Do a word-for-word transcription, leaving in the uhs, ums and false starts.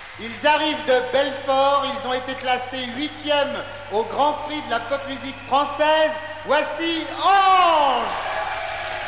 Ils arrivent de Belfort, ils ont été classés huitième au Grand Prix de la pop musique française. Voici Ange!